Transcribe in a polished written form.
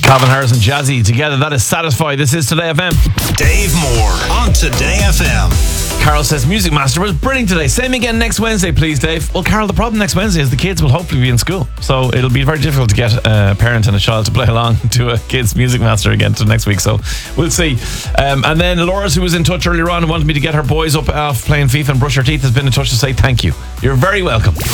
Calvin Harris and Jazzy together. That is Satisfy. This is Today FM. Dave Moore on Today FM. Carol says Music Master was brilliant today. Same again next Wednesday, please, Dave. Well, Carol, the problem next Wednesday is the kids will hopefully be in school. So it'll be very difficult to get a parent and a child to play along to a kids Music Master again to next week. So we'll see. And then Laura's, who was in touch earlier on and wanted me to get her boys up off playing FIFA and brush their teeth, has been in touch to say thank you. You're very welcome.